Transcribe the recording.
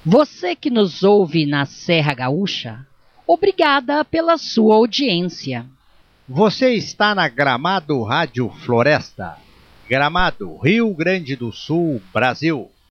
Você que nos ouve na Serra Gaúcha, obrigada pela sua audiência. Você está na Gramado Rádio Floresta. Gramado, Rio Grande do Sul, Brasil.